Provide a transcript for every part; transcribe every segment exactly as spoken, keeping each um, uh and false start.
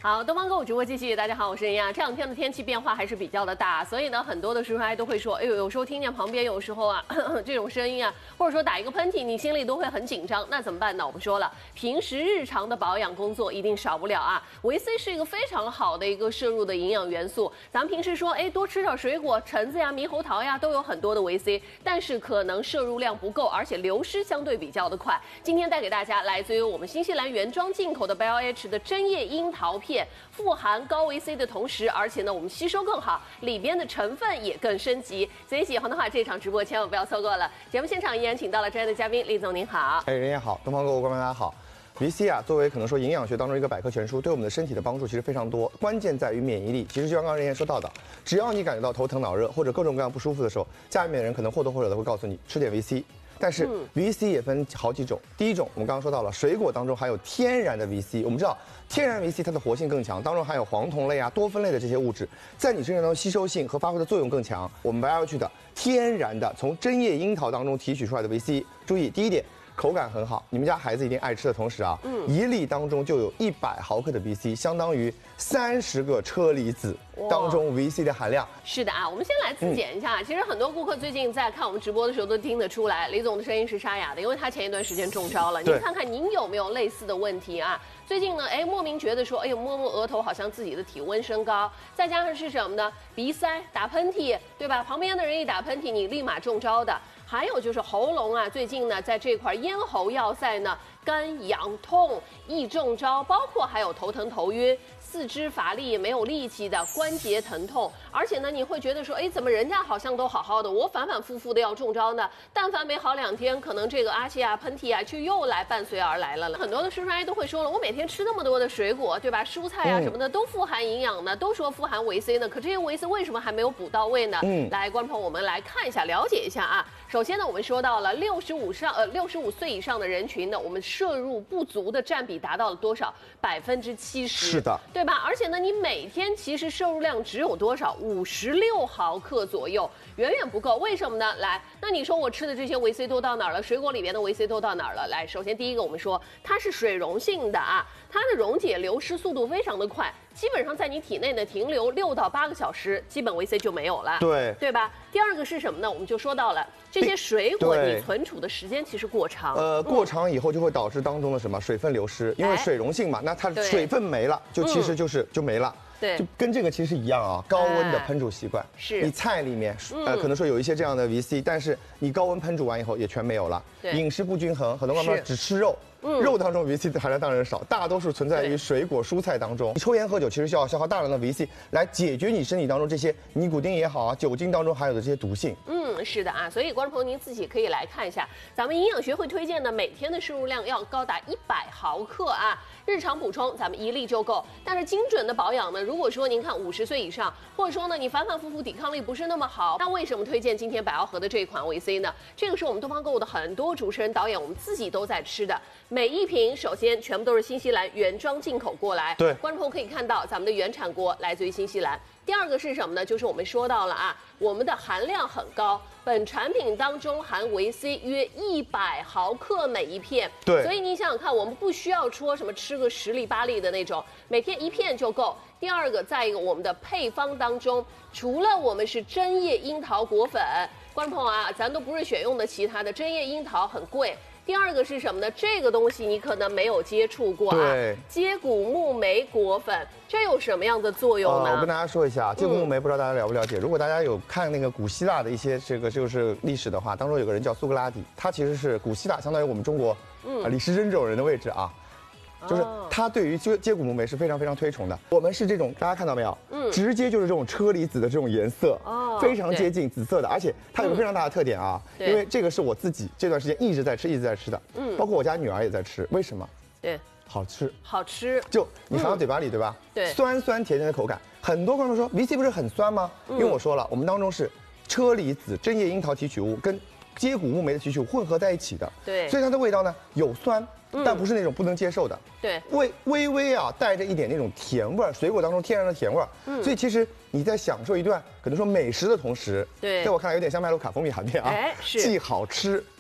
好，东方购物直播继续，大家好，我是任亚。这两天的天气变化还是比较的大，所以呢，很多的叔叔阿姨都会说，哎呦，有时候听见旁边有时候啊呵呵这种声音啊，或者说打一个喷嚏，你心里都会很紧张。那怎么办呢？我们说了，平时日常的保养工作一定少不了啊。维 C 是一个非常好的一个摄入的营养元素。咱们平时说，哎，多吃点水果，橙子呀、猕猴桃呀，都有很多的维 C， 但是可能摄入量不够，而且流失相对比较的快。今天带给大家来自于我们新西兰原装进口的 B L H 的针叶樱桃片。富含高维 C 的同时，而且呢，我们吸收更好，里边的成分也更升级。所以喜欢的话，这场直播千万不要错过了。节目现场依然请到了专业的嘉宾，李总您好。 哎，人也好，东方购物观众大家好。维 C 啊，作为可能说营养学当中一个百科全书，对我们的身体的帮助其实非常多。关键在于免疫力。其实就像刚刚人也说到的，只要你感觉到头疼脑热或者各种各样不舒服的时候，家里面的人可能或多或少的会告诉你吃点维 C。但是 维 C 也分好几种，第一种我们刚刚说到了，水果当中含有天然的 维 C。我们知道天然维 C 它的活性更强，当中含有黄酮类啊、多酚类的这些物质，在你身上当中吸收性和发挥的作用更强。我们 B L H 的天然的从针叶樱桃当中提取出来的维 C， 注意第一点。口感很好，你们家孩子一定爱吃的同时啊，嗯，一粒当中就有一百毫克的 维 C， 相当于三十个车厘子当中维 C 的含量。 是的啊，我们先来自检一下。嗯、其实很多顾客最近在看我们直播的时候都听得出来，李总的声音是沙哑的，因为他前一段时间中招了。您看看您有没有类似的问题啊？最近呢，哎，莫名觉得说，哎呦，摸摸额头好像自己的体温升高，再加上是什么呢？鼻塞、打喷嚏，对吧？旁边的人一打喷嚏，你立马中招的。还有就是喉咙啊，最近呢，在这块咽喉要塞呢，干痒痛易中招，包括还有头疼头晕。四肢乏力、没有力气的关节疼痛，而且呢，你会觉得说，哎，怎么人家好像都好好的，我反反复复的要中招呢？但凡没好两天，可能这个阿气啊、喷嚏啊，就又来伴随而来了呢。很多的叔叔阿姨都会说了，我每天吃那么多的水果，对吧？蔬菜啊什么的都富含营养呢，都说富含维 C 呢，可这些维 C 为什么还没有补到位呢？嗯，来，观众朋友，我们来看一下，了解一下啊。首先呢，我们说到了六十五上呃六十五岁以上的人群呢，我们摄入不足的占比达到了多少？百分之七十。 是的， 对吧？而且呢，你每天其实摄入量只有多少？五十六毫克左右，远远不够。为什么呢？来，那你说我吃的这些维 C 都到哪儿了？水果里面的维 C 都到哪儿了？来，首先第一个，我们说它是水溶性的啊，它的溶解流失速度非常的快。基本上在你体内呢停留六到八个小时，基本维 C 就没有了， 对对吧？第二个是什么呢？我们就说到了这些水果，你存储的时间其实过长， 呃，过长以后就会导致当中的什么水分流失，因为水溶性嘛，那它水分没了，就其实就是就没了。 对， 就跟这个其实一样啊，高温的烹煮习惯， 是你菜里面呃可能说有一些这样的维 C， 但是你高温烹煮完以后也全没有了。饮食不均衡，很多妈妈只吃肉。嗯、肉当中维 C 的含量当然少，大多数存在于水果、蔬菜当中。你抽烟喝酒其实需要消耗大量的维 C 来解决你身体当中这些尼古丁也好啊，酒精当中含有的这些毒性。 嗯，是的啊，所以观众朋友您自己可以来看一下，咱们营养学会推荐的每天的摄入量要高达一百毫克啊，日常补充咱们一粒就够。但是精准的保养呢，如果说您看五十岁以上，或者说呢你反反复复抵抗力不是那么好，那为什么推荐今天百奥和的这一款维 C 呢？这个是我们东方购物的很多主持人导演我们自己都在吃的。每一瓶首先全部都是新西兰原装进口过来， 对， 观众朋友可以看到咱们的原产国来自于新西兰。第二个是什么呢？就是我们说到了啊，我们的含量很高，本产品当中含维 C 约一百毫克每一片， 对， 所以你想想看，我们不需要说什么吃个十粒八粒的那种，每天一片就够。第二个，再一个，我们的配方当中，除了我们是针叶樱桃果粉，观众朋友啊，咱都不是选用的其他的，针叶樱桃很贵。第二个是什么呢？这个东西你可能没有接触过啊， 对， 接骨木莓果粉，这有什么样的作用呢？ 呃、我跟大家说一下，接骨木莓不知道大家了不了解？嗯、如果大家有看那个古希腊的一些这个就是历史的话，当中有个人叫苏格拉底，他其实是古希腊相当于我们中国嗯、呃、李时珍这种人的位置啊。就是他对于接接骨木莓是非常非常推崇的。我们是这种，大家看到没有？嗯，直接就是这种车厘子的这种颜色，哦，非常接近紫色的，而且它有个非常大的特点啊，嗯、因为这个是我自己这段时间一直在吃，一直在吃的，嗯，包括我家女儿也在吃，为什么？ 对， 好吃， 好吃， 就你含到嘴巴里，嗯、对吧？ 对， 酸酸甜甜的口感。很多观众说维 C 不是很酸吗？嗯、因为我说了，我们当中是车厘子、针叶樱桃提取物跟接骨木莓的提取物混合在一起的， 对， 所以它的味道呢有酸。但不是那种不能接受的， 对， 微微微啊带着一点那种甜味儿，水果当中天然的甜味儿，嗯，所以其实你在享受一段可能说美食的同时， 对， 在我看来有点像麦卢卡蜂蜜含片啊， 哎，是， 既好吃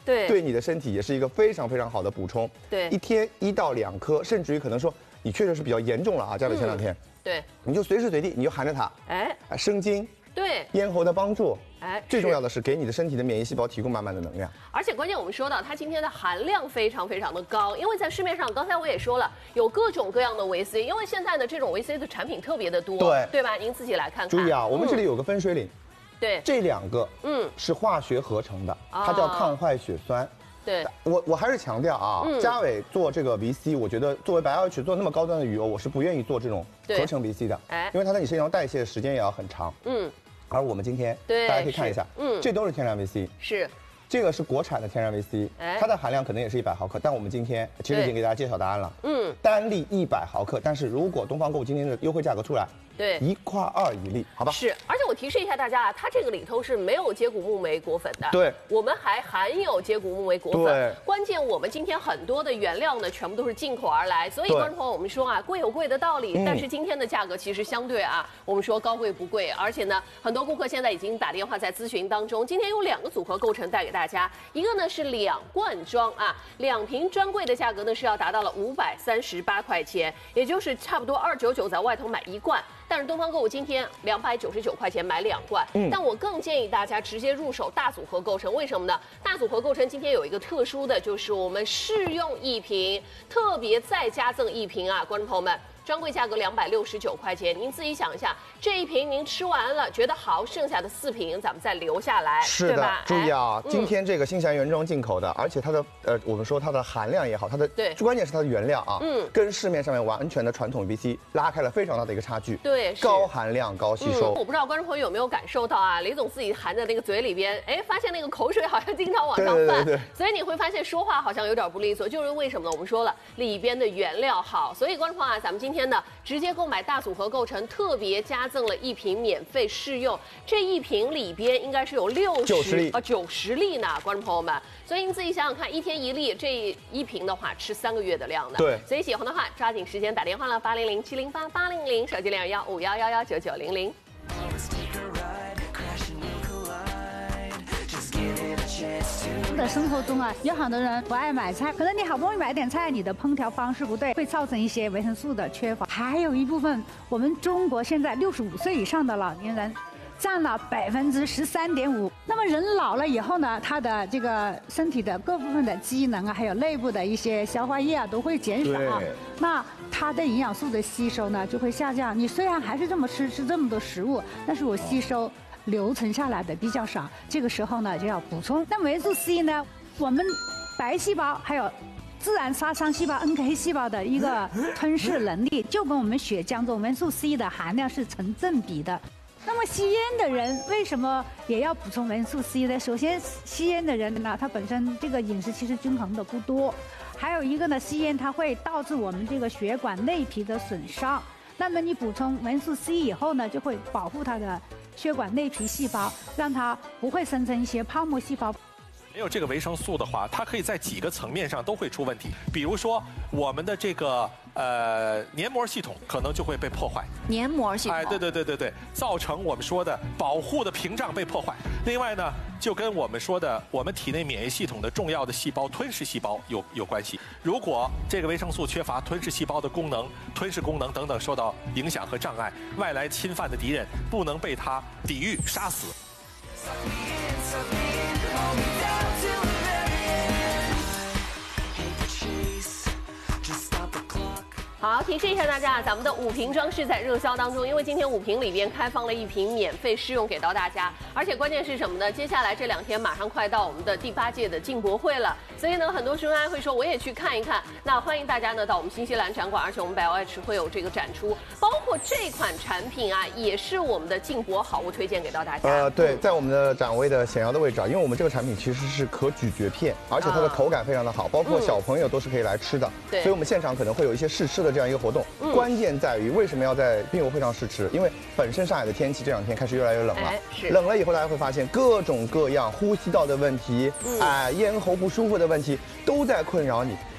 对， 对你的身体也是一个非常非常好的补充。 对， 一天一到两颗，甚至于可能说你确实是比较严重了啊，加在前两天，嗯、 对， 你就随时随地你就含着它，哎，生津。 对， 咽喉的帮助， 哎， 最重要的是给你的身体的免疫细胞提供满满的能量。 而且关键我们说到它今天的含量非常非常的高，因为在市面上，刚才我也说了，有各种各样的维 C， 因为现在的这种维 C 的产品特别的多， 对， 对吧？您自己来看看。 注意啊，我们这里有个分水岭， 嗯、对， 这两个嗯是化学合成的， 哦、 它叫抗坏血酸。 对， 我我还是强调啊，嗯、嘉伟做这个 V C， 我觉得作为白 L H 做那么高端的鱼油，我是不愿意做这种合成 V C 的，哎，因为它在你身上代谢的时间也要很长，嗯。而我们今天， 对， 大家可以看一下，嗯，这都是天然 V C， 是， 这个是国产的天然 V C，哎，它的含量可能也是一百毫克，但我们今天其实已经给大家揭晓答案了，嗯，单粒一百毫克，但是如果东方购物今天的优惠价格出来， 对， 一块二一粒，好吧？ 是，而且我提示一下大家啊，它这个里头是没有接骨木莓果粉的， 对， 我们还含有接骨木莓果粉， 对， 关键我们今天很多的原料呢，全部都是进口而来，所以观众朋友，我们说啊，贵有贵的道理，嗯、但是今天的价格其实相对啊，我们说高贵不贵，而且呢，很多顾客现在已经打电话在咨询当中，今天有两个组合构成带给大家，一个呢是两罐装啊，两瓶专柜的价格呢是要达到了五百三十八块钱，也就是差不多二九九在外头买一罐。但是东方购物今天两百九十九块钱买两罐，嗯，但我更建议大家直接入手大组合构成，为什么呢？大组合构成今天有一个特殊的，就是我们试用一瓶，特别再加赠一瓶啊，观众朋友们。专柜价格两百六十九块钱，您自己想一下，这一瓶您吃完了觉得好，剩下的四瓶咱们再留下来， 是的，注意啊，哎、今天这个新西兰原装进口的，而且它的呃，我们说它的含量也好，它的对， 关键是它的原料啊，嗯，跟市面上面完全的传统 V C 拉开了非常大的一个差距， 对， 高含量高吸收、 嗯。我不知道观众朋友有没有感受到啊，李总自己含在那个嘴里边，哎，发现那个口水好像经常往上泛， 对对对对， 所以你会发现说话好像有点不利索，就是为什么呢？我们说了里边的原料好，所以观众朋友啊，咱们今天呢直接购买大组合构成，特别加赠了一瓶免费试用。这一瓶里边应该是有六十粒啊九十粒呢，观众朋友们。所以您自己想想看，一天一粒，这一瓶的话吃三个月的量呢。 对。 所以喜欢的话，抓紧时间打电话了，八零零七零八八零零，手机零二幺五幺幺幺九九零零。 的生活中啊，有很多人不爱买菜，可能你好不容易买点菜，你的烹调方式不对，会造成一些维生素的缺乏。还有一部分，我们中国现在六十五岁以上的老年人占了百分之十三点五。那么人老了以后呢，他的这个身体的各部分的机能啊，还有内部的一些消化液啊，都会减少啊。那它的营养素的吸收呢，就会下降。你虽然还是这么吃，吃这么多食物，但是我吸收留存下来的比较少，这个时候呢就要补充。那维素 C 呢，我们白细胞还有自然杀伤细胞 N K 细胞的一个吞噬能力，就跟我们血浆中维素 C 的含量是成正比的。那么吸烟的人为什么也要补充维素 C 呢？首先，吸烟的人呢，他本身这个饮食其实均衡的不多，还有一个呢，吸烟它会导致我们这个血管内皮的损伤。那么你补充维素 C 以后呢，就会保护它的血管内皮细胞，让它不会生成一些泡沫细胞。 没有这个维生素的话，它可以在几个层面上都会出问题。比如说，我们的这个呃黏膜系统可能就会被破坏。 黏膜系统， 哎，对对对对对，造成我们说的保护的屏障被破坏。另外呢，就跟我们说的我们体内免疫系统的重要的细胞吞噬细胞有有关系。如果这个维生素缺乏，吞噬细胞的功能、吞噬功能等等受到影响和障碍，外来侵犯的敌人不能被它抵御杀死。 好，提示一下大家，咱们的五瓶装是在热销当中，因为今天五瓶里边开放了一瓶免费试用给到大家，而且关键是什么呢？接下来这两天马上快到我们的第八届的进博会了，所以呢，很多学员会说我也去看一看。那欢迎大家呢到我们新西兰展馆，而且我们 B L H 会有这个展出，包括这款产品啊，也是我们的进博好物推荐给到大家。 呃，对，在我们的展位的显要的位置啊，因为我们这个产品其实是可咀嚼片，而且它的口感非常的好，包括小朋友都是可以来吃的。对，所以我们现场可能会有一些试吃的这样一个活动。嗯，关键在于为什么要在病友会上试吃？因为本身上海的天气这两天开始越来越冷了，是冷了以后，大家会发现各种各样呼吸道的问题，哎、嗯，咽喉不舒服的问题都在困扰你。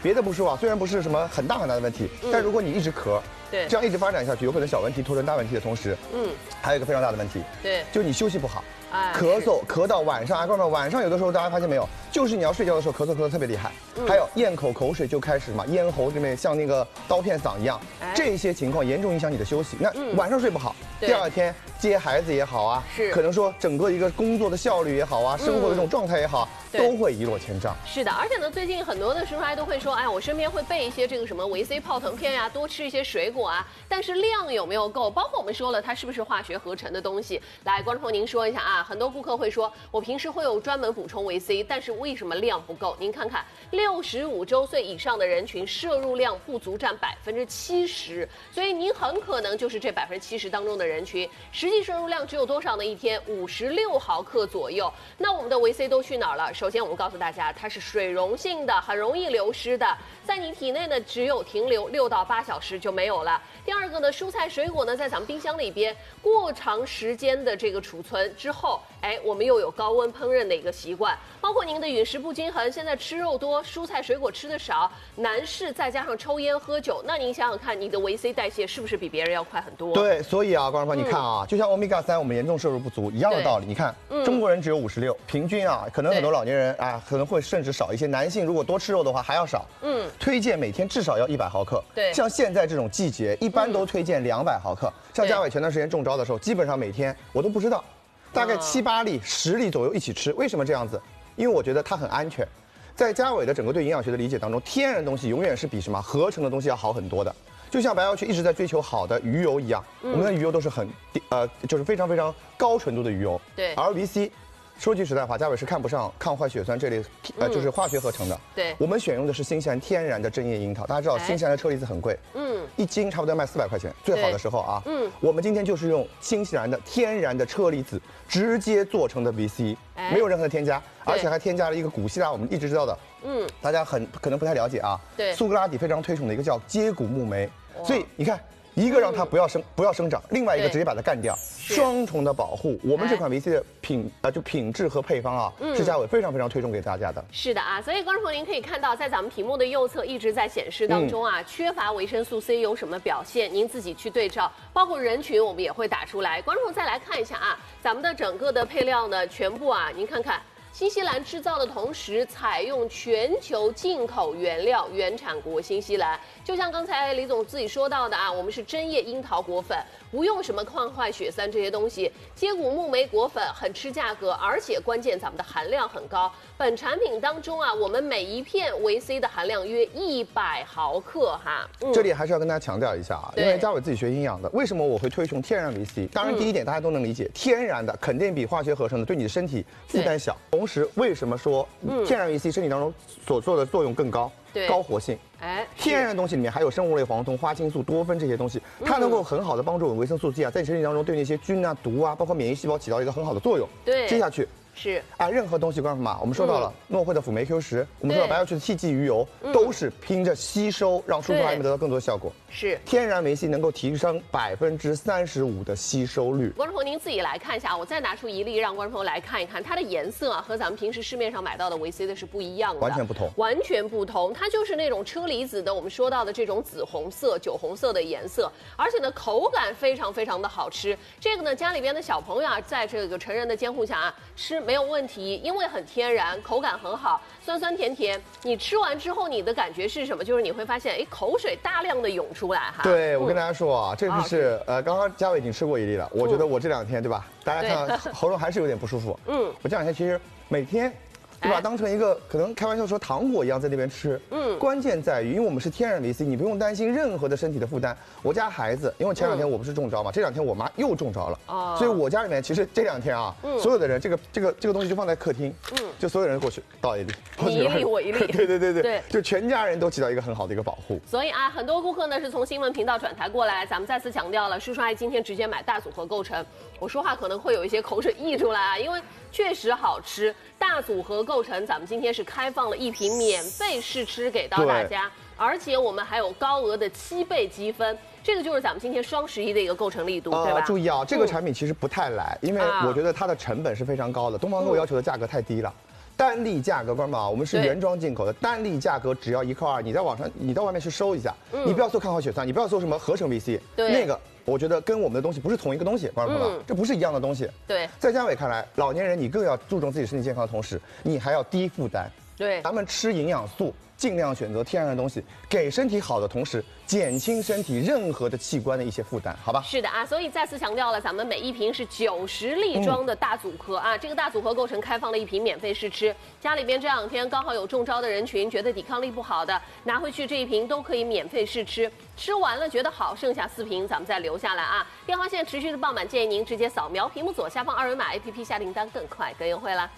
别的不说啊，虽然不是什么很大很大的问题，嗯、但如果你一直咳， 对， 这样一直发展下去，有可能小问题拖成大问题的同时，嗯，还有一个非常大的问题， 对， 就是你休息不好。 哎、 咳嗽咳到晚上，哎，哥们儿，晚上有的时候大家发现没有，就是你要睡觉的时候咳嗽咳嗽特别厉害，嗯、还有咽口口水就开始嘛，咽喉这边像那个刀片嗓一样，哎、这些情况严重影响你的休息。那、嗯、晚上睡不好，第二天接孩子也好啊， 是可能说整个一个工作的效率也好啊，生活的这种状态也好，嗯、都会一落千丈。 是的，而且呢，最近很多的叔叔阿姨都会说，哎，我身边会备一些这个什么维 C 泡腾片呀、啊，多吃一些水果啊，但是量有没有够？包括我们说了，它是不是化学合成的东西？来，观众朋友您说一下啊，很多顾客会说。 我平时会有专门补充维 C， 但是为什么量不够？您看看，六十五周岁以上的人群摄入量不足占百分之七十，所以您很可能就是这百分之七十当中的人群。实际摄入量只有多少呢？一天五十六毫克左右。那我们的维 C 都去哪儿了？首先，我们告诉大家，它是水溶性的，很容易流失的，在你体内呢只有停留六到八小时就没有了。第二个呢，蔬菜水果呢在咱们冰箱里边过长时间的这个储存之后，哎，我们又有高温烹饪的一个习惯，包括您的饮食不均衡，现在吃肉多，蔬菜水果吃的少，男士再加上抽烟喝酒，那您想想看，你的维 C 代谢是不是比别人要快很多？ 对，所以啊，观众朋友，你看啊，嗯、就像欧米伽三我们严重摄入不足一样的道理。你看，嗯、中国人只有五十六，平均啊，可能很多老年人啊可能会甚至少一些，男性如果多吃肉的话还要少。嗯，推荐每天至少要一百毫克。 对， 像现在这种季节，一般都推荐两百毫克。嗯、像嘉伟前段时间中招的时候，基本上每天我都不知道。 大概七八粒、十粒左右一起吃，为什么这样子？因为我觉得它很安全。在嘉伟的整个对营养学的理解当中，天然的东西永远是比什么合成的东西要好很多的。就像白药区一直在追求好的鱼油一样，嗯、我们的鱼油都是很呃，就是非常非常高纯度的鱼油。 对。 而维 C， 说句实在话，嘉伟是看不上抗坏血酸这类呃，就是化学合成的。 对。 我们选用的是新西兰天然的针叶樱桃，大家知道新西兰的车厘子很贵。嗯。 一斤差不多要卖四百块钱，最好的时候啊，嗯，我们今天就是用新西兰的天然的车厘子直接做成的 维 C， 没有任何的添加，而且还添加了一个古希腊我们一直知道的，嗯，大家很可能不太了解啊， 对， 苏格拉底非常推崇的一个叫接骨木酶，所以你看。 一个让它不要生、嗯、不要生长，另外一个直接把它干掉，双重的保护。我们这款维 C 的品呃就品质和配方啊，嗯、是嘉伟非常非常推崇给大家的。 是的啊，所以观众朋友您可以看到，在咱们屏幕的右侧一直在显示当中啊，嗯、缺乏维生素 C 有什么表现？您自己去对照，包括人群我们也会打出来。观众再来看一下啊，咱们的整个的配料呢，全部啊，您看看。 新西兰制造的同时，采用全球进口原料，原产国新西兰。就像刚才李总自己说到的啊，我们是针叶樱桃果粉，不用什么抗坏血酸这些东西。接骨木莓果粉很吃价格，而且关键咱们的含量很高。本产品当中啊，我们每一片维 C 的含量约一百毫克哈。 嗯、这里还是要跟大家强调一下啊，因为嘉伟自己学营养的，为什么我会推崇天然维 C？ 当然第一点大家都能理解，嗯、天然的肯定比化学合成的对你的身体负担小。 同时，为什么说天然维 C 身体当中所做的作用更高？对，高活性。哎，天然的东西里面还有生物类黄酮、花青素、多酚这些东西，它能够很好的帮助我们维生素 C 啊，在你身体当中对那些菌啊、毒啊，包括免疫细胞起到一个很好的作用。 对， 接下去。 是啊，任何东西，观众们，我们说到了诺惠的辅酶 Q 十，我们说到白药区的 T G 鱼油，都是拼着吸收，让叔叔阿姨们得到更多的效果。 是天然维 C 能够提升百分之三十五的吸收率。 观众朋友，您自己来看一下，我再拿出一粒让观众朋友来看一看，它的颜色啊，和咱们平时市面上买到的维 C 的是不一样的， 完全不同， 完全不同。它就是那种车厘子的，我们说到的这种紫红色、酒红色的颜色，而且呢，口感非常非常的好吃。这个呢，家里边的小朋友啊，在这个成人的监护下啊，吃没有问题。 因为很天然，口感很好，酸酸甜甜。你吃完之后，你的感觉是什么？就是你会发现，哎，口水大量的涌出来哈。 对，我跟大家说啊，这个是呃，刚刚嘉伟已经吃过一粒了。我觉得我这两天对吧？大家看喉咙还是有点不舒服。嗯，我这两天其实每天。 对吧？当成一个可能开玩笑说糖果一样在那边吃。嗯，关键在于，因为我们是天然维 C， 你不用担心任何的身体的负担。我家孩子，因为前两天我不是中招嘛，这两天我妈又中招了。哦，所以我家里面其实这两天啊，所有的人，这个这个这个东西就放在客厅，嗯，就所有人过去倒一粒， 你一粒我一粒。 对对对对对，就全家人都起到一个很好的一个保护。 所以啊，很多顾客呢是从新闻频道转台过来，咱们再次强调了，叔叔阿姨今天直接买大组合购成。我说话可能会有一些口水溢出来啊，因为确实好吃。大组合购成，咱们今天是开放了一瓶免费试吃给到大家，而且我们还有高额的七倍积分。这个就是咱们今天双十一的一个购成力度，对吧？ 注意啊，这个产品其实不太来，因为我觉得它的成本是非常高的。东方给我要求的价格太低了。 单粒价格，观众啊，我们是原装进口的，单粒价格只要一块二，你在网上，你到外面去搜一下，嗯、你不要搜看好血栓，你不要搜什么合成 V C， 那个我觉得跟我们的东西不是同一个东西，观众朋友，嗯、这不是一样的东西。 对， 在嘉伟看来，老年人你更要注重自己身体健康的同时，你还要低负担。 对， 咱们吃营养素，尽量选择天然的东西，给身体好的同时，减轻身体任何的器官的一些负担，好吧？ 是的啊，所以再次强调了，咱们每一瓶是九十粒装的大组合、嗯、啊，这个大组合构成开放了一瓶免费试吃，家里边这两天刚好有中招的人群，觉得抵抗力不好的，拿回去这一瓶都可以免费试吃，吃完了觉得好，剩下四瓶咱们再留下来啊。电话线持续的爆满，建议您直接扫描屏幕左下方二维码 A P P 下订单，更快更优惠啦。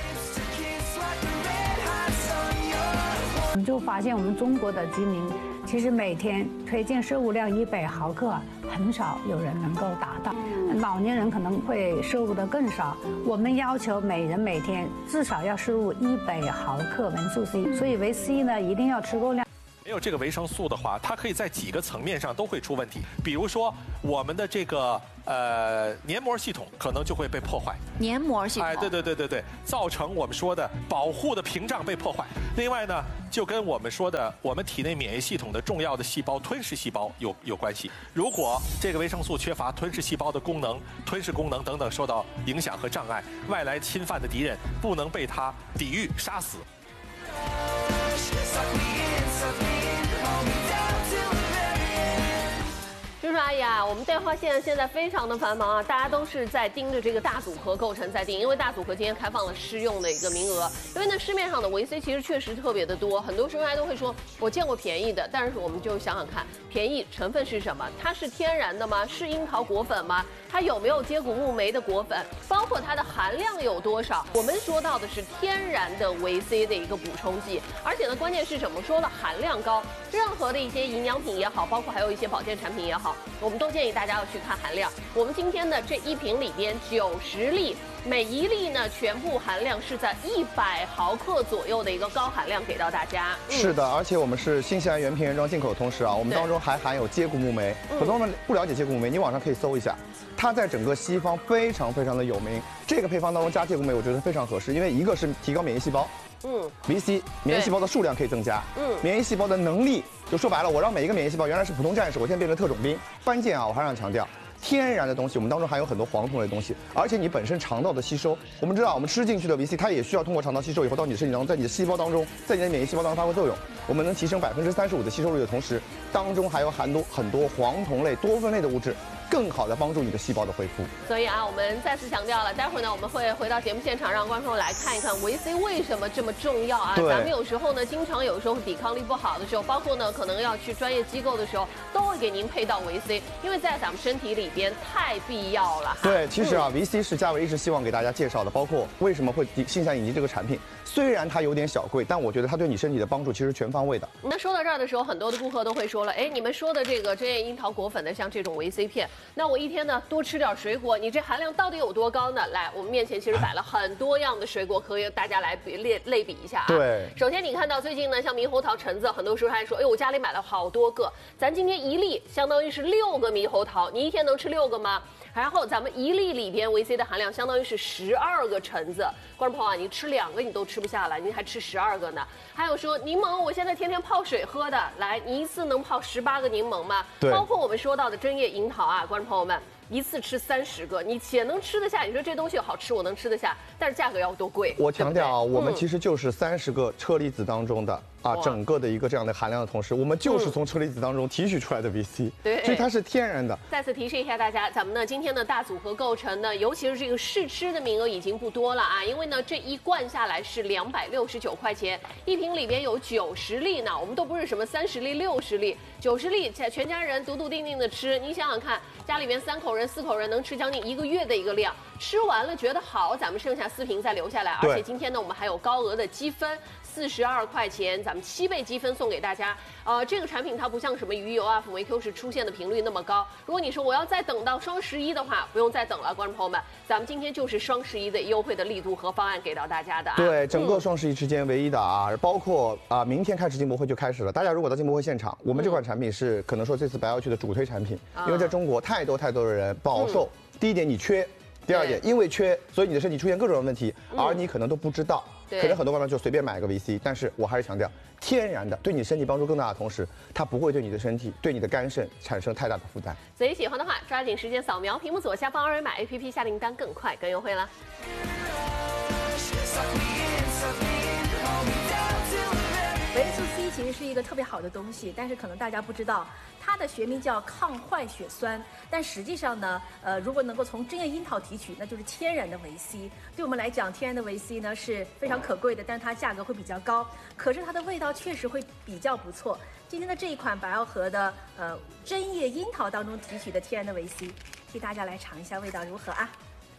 我们就发现，我们中国的居民其实每天推荐摄入量一百毫克，很少有人能够达到。老年人可能会摄入的更少。我们要求每人每天至少要摄入一百毫克维生素 C， 所以维 C 呢一定要吃够量。 没有这个维生素的话，它可以在几个层面上都会出问题。比如说，我们的这个呃黏膜系统可能就会被破坏。 黏膜系统， 哎，对对对对对，造成我们说的保护的屏障被破坏。另外呢，就跟我们说的我们体内免疫系统的重要的细胞吞噬细胞有有关系。如果这个维生素缺乏，吞噬细胞的功能、吞噬功能等等受到影响和障碍，外来侵犯的敌人不能被它抵御杀死。 叔叔阿姨啊，我们电话线现在非常的繁忙啊，大家都是在盯着这个大组合构成在订，因为大组合今天开放了试用的一个名额。因为呢，市面上的维 C 其实确实特别的多，很多叔叔阿姨都会说，我见过便宜的，但是我们就想想看，便宜成分是什么？它是天然的吗？是樱桃果粉吗？它有没有接骨木莓的果粉？包括它的含量有多少？我们说到的是天然的维 C 的一个补充剂，而且呢，关键是什么？说了含量高，任何的一些营养品也好，包括还有一些保健产品也好，我们都建议大家要去看含量。我们今天的这一瓶里边九十粒，每一粒呢全部含量是在一百毫克左右的一个高含量给到大家。 嗯、是的，而且我们是新西兰原瓶原装进口的同时啊，我们当中还含有接骨木莓。很多人不了解接骨木莓，你网上可以搜一下，它在整个西方非常非常的有名。这个配方当中加接骨木莓，我觉得非常合适，因为一个是提高免疫细胞。嗯 ，V C 免疫细胞的数量可以增加，嗯，免疫细胞的能力，就说白了，我让每一个免疫细胞原来是普通战士，我现在变成特种兵。关键啊，我还想强调，天然的东西，我们当中含有很多黄酮类的东西，而且你本身肠道的吸收，我们知道我们吃进去的 V C， 它也需要通过肠道吸收以后到你的身体当中，在你的细胞当中，在你的免疫细胞当中发挥作用。我们能提升百分之三十五的吸收率的同时，当中还有含多很多黄酮类、多酚类的物质。更好的帮助你的细胞的恢复。 所以啊，我们再次强调了，待会儿呢我们会回到节目现场，让观众来看一看维 C 为什么这么重要啊。咱们有时候呢，经常有时候抵抗力不好的时候，包括呢可能要去专业机构的时候，都会给您配到维 C， 因为在咱们身体里边太必要了。 对，其实啊、嗯、，V C 是嘉伟一直希望给大家介绍的，包括为什么会新西兰引进这个产品。虽然它有点小贵，但我觉得它对你身体的帮助其实全方位的。 那说到这儿的时候，很多的顾客都会说了，哎，你们说的这个针叶樱桃果粉的，像这种维 C 片，那我一天呢多吃点水果，你这含量到底有多高呢？来，我们面前其实摆了很多样的水果，可以大家来比类类比一下啊。 对， 首先你看到最近呢，像猕猴桃、橙子，很多时候还说，哎，我家里买了好多个，咱今天一粒相当于是六个猕猴桃，你一天能吃六个吗？然后咱们一粒里边维 C 的含量相当于是十二个橙子，观众朋友啊，你吃两个你都吃不下来，你还吃十二个呢？还有说柠檬，我现在天天泡水喝的，来，你一次能泡十八个柠檬吗？ 对， 包括我们说到的针叶樱桃啊，观众朋友们。一次吃三十个，你且能吃得下。你说这东西好吃，我能吃得下，但是价格要多贵？ 我强调啊，我们其实就是三十个车厘子当中的啊，整个的一个这样的含量的同时，我们就是从车厘子当中提取出来的 V C， 对， 所以它是天然的。 再次提示一下大家，咱们呢今天的大组合构成呢，尤其是这个试吃的名额已经不多了啊，因为呢这一罐下来是两百六十九块钱，一瓶里边有九十粒呢，我们都不是什么三十粒、六十粒，九十粒，全家人笃笃定定的吃，你想想看，家里边三口人、四口人能吃将近一个月的一个量，吃完了觉得好，咱们剩下四瓶再留下来，而且今天呢我们还有高额的积分。四十二块钱，咱们七倍积分送给大家。呃，这个产品它不像什么鱼油啊、辅酶 Q 十出现的频率那么高。如果你说我要再等到双十一的话，不用再等了，观众朋友们，咱们今天就是双十一的优惠的力度和方案给到大家的、啊。 对，整个双十一之间唯一的啊，嗯、包括啊，明天开始进博会就开始了。大家如果到进博会现场，我们这款产品是可能说这次白要去的主推产品，嗯、因为在中国太多太多的人饱受。嗯、第一点，你缺。第二点，因为缺，所以你的身体出现各种问题，而你可能都不知道。 可能很多观众就随便买个 V C， 但是我还是强调，天然的对你身体帮助更大的同时，它不会对你的身体、对你的肝肾产生太大的负担。 所以喜欢的话，抓紧时间扫描屏幕左下方二维码 A P P 下订单，更快更优惠了。 维生素 C 其实是一个特别好的东西，但是可能大家不知道，它的学名叫抗坏血酸。但实际上呢，呃，如果能够从针叶樱桃提取，那就是天然的维 C。对我们来讲，天然的维 C 呢是非常可贵的，但是它价格会比较高。可是它的味道确实会比较不错。今天的这一款百奥和的呃针叶樱桃当中提取的天然的维 C， 替大家来尝一下味道如何啊？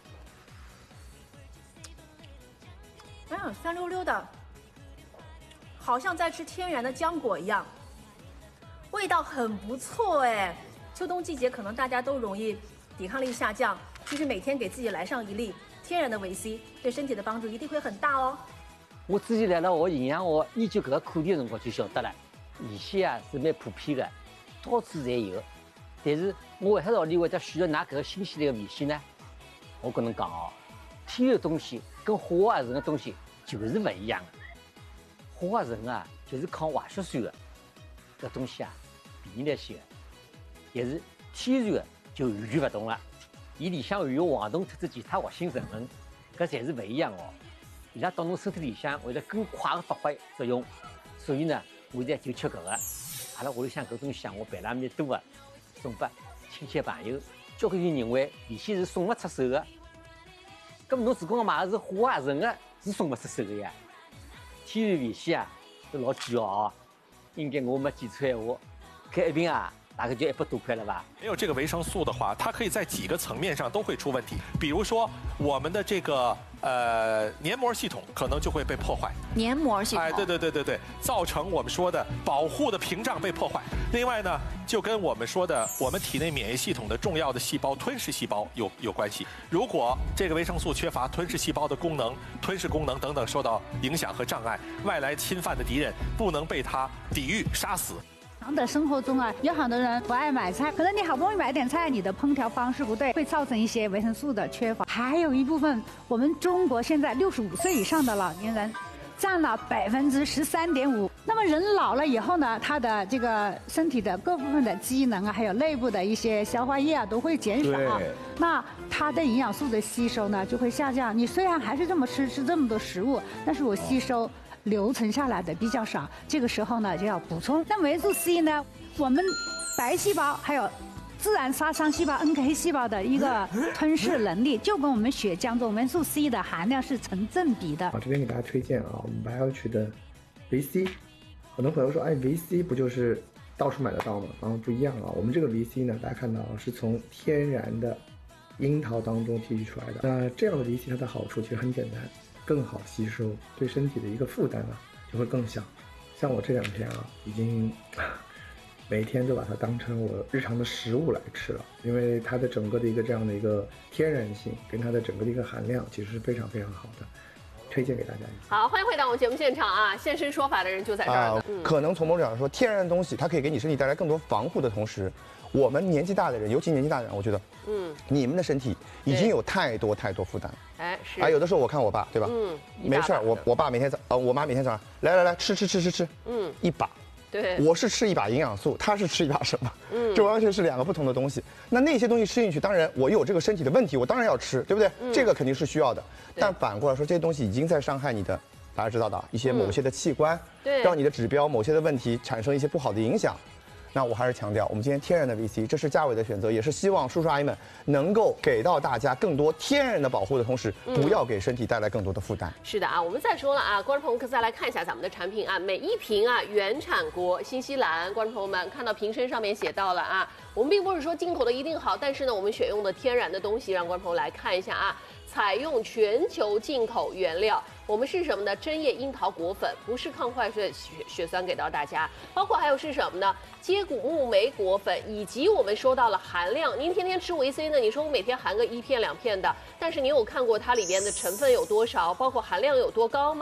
嗯，酸溜溜的。好像在吃天然的浆果一样，味道很不错哎。秋冬季节可能大家都容易抵抗力下降，其实每天给自己来上一粒天然的维 C， 对身体的帮助一定会很大哦。 我之前来了学营养学研究搿个课题的辰光就晓得了，维 C 啊是蛮普遍的，到处侪有。但是我为啥道理会得选择拿搿个新鲜的维 C 呢？我跟侬讲哦，天然的东西跟化合成的东西就是不一样的。化合成啊，就是抗坏血酸的，搿东西啊，便宜来些的。但是天然的就完全勿同了，伊里向含有黄酮特质其他活性成分，搿侪是勿一样哦。伊拉到侬身体里向会得更快的发挥作用，所以呢，我现在就吃搿个。阿拉屋里向搿东西啊，我备了蛮多的，送拨亲戚朋友。交关人认为维 C是送勿出手的，搿么侬如果买的是化合成的，是送勿出手的呀。天然维 C 啊，是老贵哦，应该我没记错闲话，搿一瓶啊，大概就一百多块了吧。 没有这个维生素的话，它可以在几个层面上都会出问题，比如说我们的这个呃黏膜系统可能就会被破坏。 黏膜系统， 哎，对对对对对，造成我们说的保护的屏障被破坏。另外呢，就跟我们说的我们体内免疫系统的重要的细胞吞噬细胞有有关系。如果这个维生素缺乏，吞噬细胞的功能、吞噬功能等等受到影响和障碍，外来侵犯的敌人不能被它抵御杀死。 常的生活中啊，有很多人不爱买菜，可能你好不容易买点菜，你的烹调方式不对，会造成一些维生素的缺乏。还有一部分，我们中国现在六十五岁以上的老年人，占了百分之十三点五。那么人老了以后呢，他的这个身体的各部分的机能啊，还有内部的一些消化液啊，都会减少。那它的营养素的吸收呢，就会下降。你虽然还是这么吃，吃这么多食物，但是我吸收留存下来的比较少，这个时候呢就要补充。那维生素 C 呢，我们白细胞还有自然杀伤细胞 N K 细胞的一个吞噬能力，就跟我们血浆中维生素 C 的含量是成正比的。 啊，这边给大家推荐啊，我们白奥曲的维 C。很多朋友说，哎，维 C 不就是到处买得到吗？然后不一样啊，我们这个维 C 呢，大家看到是从天然的樱桃当中提取出来的。那这样的维 C 它的好处其实很简单。更好吸收，对身体的一个负担啊就会更小。像我这两天啊，已经每天都把它当成我日常的食物来吃了，因为它的整个的一个这样的一个天然性跟它的整个的一个含量其实是非常非常好的，推荐给大家。 好，欢迎回到我们节目现场啊！现身说法的人就在这儿呢、 呃嗯、可能从某种角度说，天然的东西它可以给你身体带来更多防护的同时，我们年纪大的人，尤其年纪大的人，我觉得，嗯，你们的身体已经有太多太多负担。 哎，是啊，有的时候我看我爸，对吧？嗯，没事儿，我我爸每天早，呃，我妈每天早上来来来吃吃吃吃吃，嗯，一把。 对， 我是吃一把营养素，他是吃一把什么？嗯，这完全是两个不同的东西。那那些东西吃进去，当然我有这个身体的问题，我当然要吃，对不对？嗯、这个肯定是需要的。但反过来说，这些东西已经在伤害你的，大家知道的一些某些的器官， 对、嗯， 让你的指标某些的问题产生一些不好的影响。那我还是强调，我们今天天然的 V C， 这是嘉伟的选择，也是希望叔叔阿姨们能够给到大家更多天然的保护的同时，不要给身体带来更多的负担。 嗯、是的啊，我们再说了啊，观众朋友可再来看一下咱们的产品啊，每一瓶啊原产国新西兰，观众朋友们看到瓶身上面写到了啊，我们并不是说进口的一定好，但是呢，我们选用的天然的东西，让观众朋友来看一下啊，采用全球进口原料。我们是什么呢？针叶樱桃果粉，不是抗坏血血血酸，给到大家。包括还有是什么呢？接骨木莓果粉，以及我们说到了含量。您天天吃维 C 呢？你说我每天含个一片两片的，但是你有看过它里边的成分有多少，包括含量有多高吗？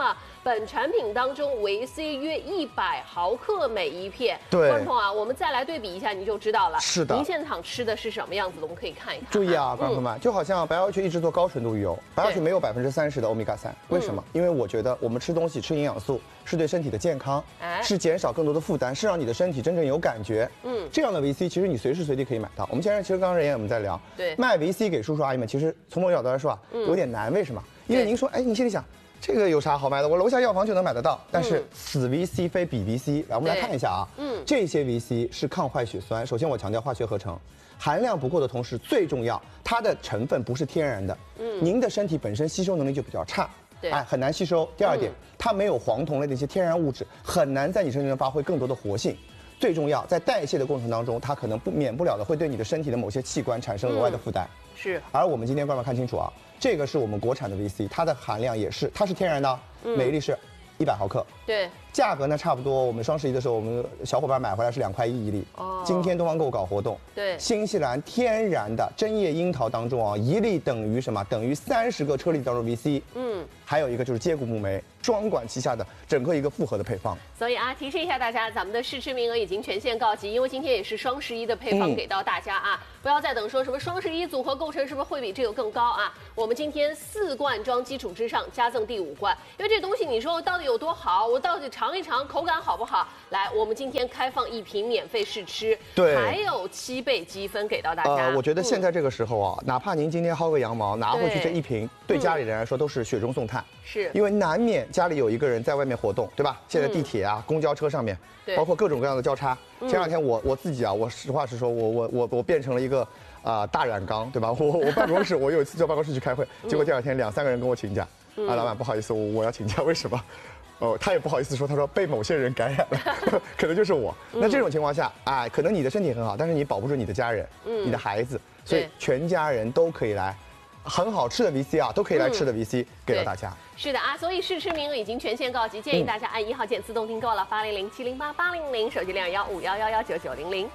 本产品当中维 C 约一百毫克每一片。 对， 观众朋友啊，我们再来对比一下，你就知道了。 是的， 您现场吃的是什么样子的？我们可以看一看。 注意啊，观众朋友们，就好像白药曲一直做高纯度鱼油，白药曲没有百分之三十的欧米伽三，为什么？因为我觉得我们吃东西吃营养素是对身体的健康，是减少更多的负担，是让你的身体真正有感觉。嗯，这样的维 C 其实你随时随地可以买到。我们前面其实刚刚人也我们在聊， 对， 卖维 C 给叔叔阿姨们，其实从某种角度来说啊，有点难。为什么？因为您说，哎，你心里想。这个有啥好买的？我楼下药房就能买得到。但是此 V C 非彼 V C， 来我们来看一下啊。嗯，这些 V C 是抗坏血酸。首先我强调化学合成，含量不够的同时，最重要它的成分不是天然的。嗯，您的身体本身吸收能力就比较差， 对， 哎，很难吸收。第二点，它没有黄酮类的一些天然物质，很难在你身体中发挥更多的活性。最重要，在代谢的过程当中，它可能不免不了的会对你的身体的某些器官产生额外的负担。 是。 而我们今天观众看清楚啊。这个是我们国产的 V C， 它的含量也是，它是天然的，每一粒是一百毫克。 对， 价格呢差不多，我们双十一的时候，我们小伙伴买回来是两块一一粒。哦，今天东方购搞活动， 对， 新西兰天然的针叶樱桃当中啊，一粒等于什么？等于三十个车厘子当中 V C。嗯，还有一个就是接骨木莓，双管齐下的整个一个复合的配方。 所以啊，提示一下大家，咱们的试吃名额已经全线告急，因为今天也是双十一的配方给到大家啊，嗯、不要再等说什么双十一组合构成是不是会比这个更高啊？我们今天四罐装基础之上加赠第五罐，因为这东西你说到底有多好，我到底尝一尝口感好不好？来，我们今天开放一瓶免费试吃， 对， 还有七倍积分给到大家。 呃，我觉得现在这个时候啊，嗯、哪怕您今天薅个羊毛拿回去这一瓶，对家里人来说都是雪中送炭， 是因为难免家里有一个人在外面活动，对吧？现在地铁啊、嗯、公交车上面，包括各种各样的交叉。前两天我我自己啊，我实话实说，我我我我变成了一个啊、呃、大染缸，对吧？我我办公室，我有一次到办公室去开会，结果第二天两三个人跟我请假，嗯、啊，老板不好意思，我我要请假，为什么？哦，他也不好意思说，他说被某些人感染了，可能就是我。那这种情况下，哎，可能你的身体很好，但是你保不住你的家人，嗯、你的孩子，所以全家人都可以来。很好吃的 V C 啊，都可以来吃的 V C、嗯、给到大家。 是的啊，所以试吃名额已经全线告急，建议大家按一号键自动订购了，八零零七零八八零零，手机零二幺五幺幺幺九九零零。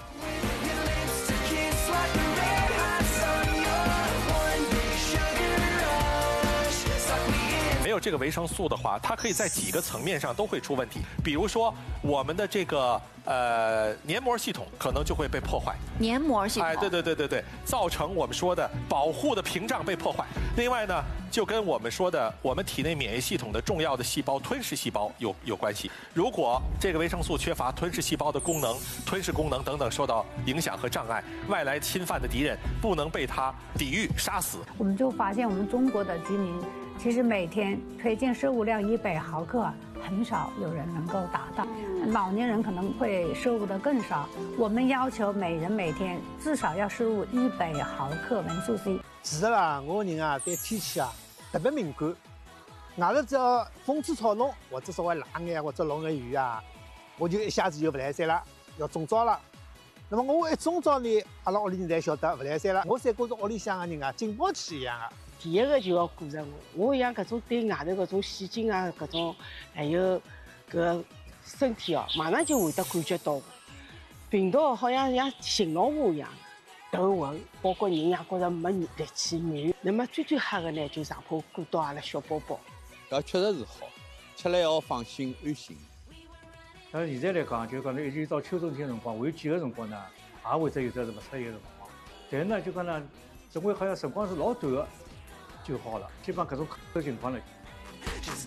没有这个维生素的话，它可以在几个层面上都会出问题。比如说，我们的这个呃黏膜系统可能就会被破坏。 黏膜系统， 哎，对对对对对，造成我们说的保护的屏障被破坏。另外呢，就跟我们说的我们体内免疫系统的重要的细胞吞噬细胞有有关系。如果这个维生素缺乏，吞噬细胞的功能、吞噬功能等等受到影响和障碍，外来侵犯的敌人不能被它抵御杀死。 我们就发现我们中国的居民。其实每天推荐摄入量一百毫克，很少有人能够达到。老年人可能会摄入的更少。我们要求每人每天至少要摄入一百毫克维素 C。 其实啦，我人啊对天气啊特别敏感。外头只要风吹草动，或者稍微冷眼或者落眼雨啊，我就一下子就不来三了，要中招了。那么我一中招呢，阿拉屋里人才晓得不来三了。我才觉着屋里向的人啊，警报器一样啊。 第一个就要顾着我，我像搿种对外头搿种细菌啊，搿种还有搿身体哦，马上就会得感觉到病毒好像像信号化一样，头昏，包括人也觉着没力气软。那么最最吓的呢，就上坡顾到阿拉小宝宝。 搿确实是好，吃了要放心安心。 但是现在来讲，就讲一直到秋冬天辰光，还有几个辰光呢，也会得有得是勿适宜的辰光。但是呢，就讲呢，认为好像辰光是老短的。就好了，基本上各种客情况了。